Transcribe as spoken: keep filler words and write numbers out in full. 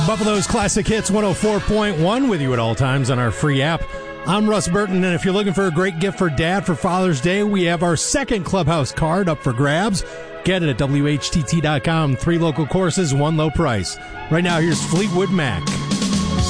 Buffalo's Classic Hits one oh four point one with you at all times on our free app. I'm Russ Burton, and if you're looking for a great gift for Dad for Father's Day, we have our second Clubhouse card up for grabs. Get it at W H T T dot com. Three local courses, one low price. Right now, here's Fleetwood Mac.